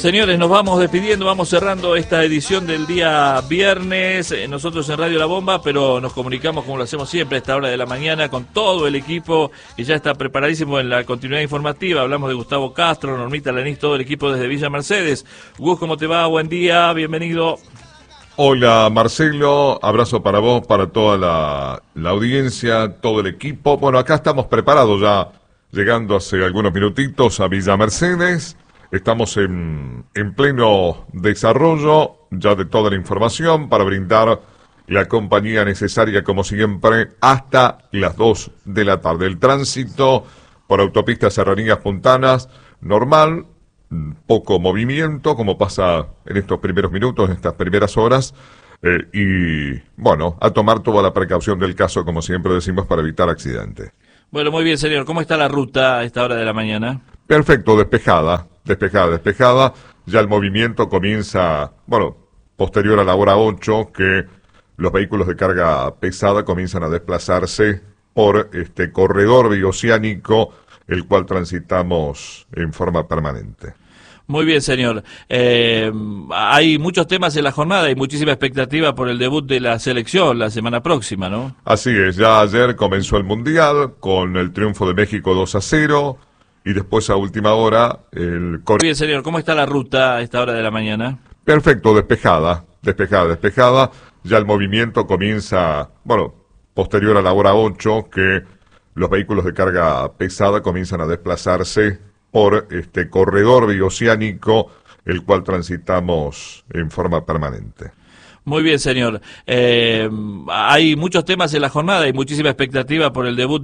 Señores, nos vamos despidiendo, vamos cerrando esta edición del día viernes, nosotros en Radio La Bomba, pero nos comunicamos como lo hacemos siempre a esta hora de la mañana con todo el equipo que ya está preparadísimo en la continuidad informativa. Hablamos de Gustavo Castro, Normita Lanís, todo el equipo desde Villa Mercedes. Gus, ¿cómo te va? Buen día, bienvenido. Hola Marcelo, abrazo para vos, para toda la audiencia, todo el equipo. Bueno, acá estamos preparados ya, llegando hace algunos minutitos a Villa Mercedes. Estamos en pleno desarrollo ya de toda la información para brindar la compañía necesaria, como siempre, hasta las 2 de la tarde. El tránsito por autopistas Serranías Puntanas, normal, poco movimiento, como pasa en estos primeros minutos, en estas primeras horas, y bueno, a tomar toda la precaución del caso, como siempre decimos, para evitar accidentes. Bueno, muy bien, señor. ¿Cómo está la ruta a esta hora de la mañana? Perfecto, despejada. Ya el movimiento comienza, bueno, posterior a la hora 8, que los vehículos de carga pesada comienzan a desplazarse por este corredor bioceánico, el cual transitamos en forma permanente. Muy bien, señor. Hay muchos temas en la jornada y muchísima expectativa por el debut de la selección la semana próxima, ¿no? Así es, ya ayer comenzó el Mundial con el triunfo de México 2-0 y después a última hora el... Muy bien, señor. ¿Cómo está la ruta a esta hora de la mañana? Perfecto, despejada. Ya el movimiento comienza, bueno, posterior a la hora 8, que los vehículos de carga pesada comienzan a desplazarse por este corredor bioceánico, el cual transitamos en forma permanente. Muy bien, señor. Hay muchos temas en la jornada y muchísima expectativa por el debut